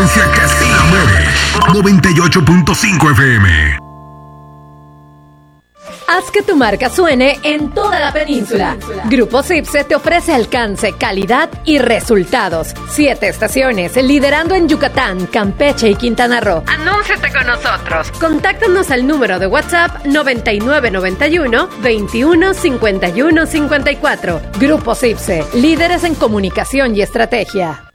frecuencia que sí la mueve. 98.5 FM. Haz que tu marca suene en toda la península. Grupo Sipse te ofrece alcance, calidad y resultados. 7 estaciones, liderando en Yucatán, Campeche y Quintana Roo. Anúnciate con nosotros. Contáctanos al número de WhatsApp 9991 21 51 54. Grupo Sipse, líderes en comunicación y estrategia.